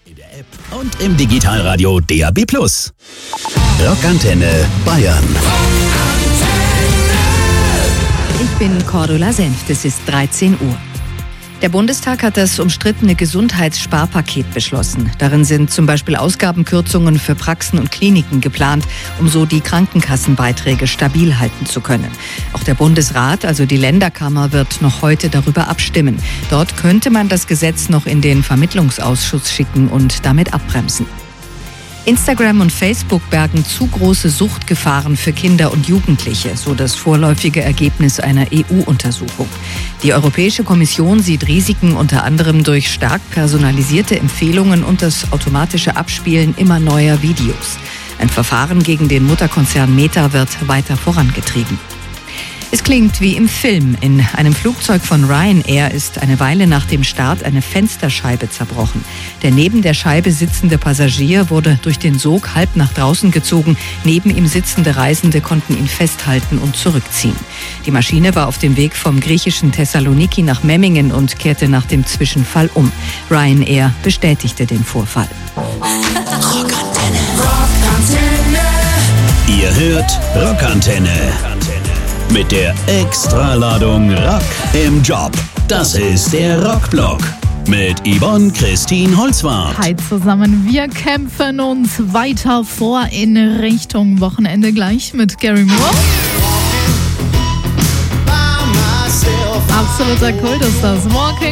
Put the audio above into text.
In der App und im Digitalradio DAB+. Rockantenne Bayern. Ich bin Cordula Senft, es ist 13 Uhr. Der Bundestag hat das umstrittene Gesundheitssparpaket beschlossen. Darin sind zum Beispiel Ausgabenkürzungen für Praxen und Kliniken geplant, um so die Krankenkassenbeiträge stabil halten zu können. Auch der Bundesrat, also die Länderkammer, wird noch heute darüber abstimmen. Dort könnte man das Gesetz noch in den Vermittlungsausschuss schicken und damit abbremsen. Instagram und Facebook bergen zu große Suchtgefahren für Kinder und Jugendliche, so das vorläufige Ergebnis einer EU-Untersuchung. Die Europäische Kommission sieht Risiken unter anderem durch stark personalisierte Empfehlungen und das automatische Abspielen immer neuer Videos. Ein Verfahren gegen den Mutterkonzern Meta wird weiter vorangetrieben. Es klingt wie im Film. In einem Flugzeug von Ryanair ist eine Weile nach dem Start eine Fensterscheibe zerbrochen. Der neben der Scheibe sitzende Passagier wurde durch den Sog halb nach draußen gezogen. Neben ihm sitzende Reisende konnten ihn festhalten und zurückziehen. Die Maschine war auf dem Weg vom griechischen Thessaloniki nach Memmingen und kehrte nach dem Zwischenfall um. Ryanair bestätigte den Vorfall. Rockantenne. Ihr hört Rockantenne. Mit der Extraladung Rock im Job. Das ist der Rockblock mit Yvonne Christine Holzwarth. Hi zusammen, wir kämpfen uns weiter vor in Richtung Wochenende gleich mit Gary Moore. Absoluter Kult ist das. Walking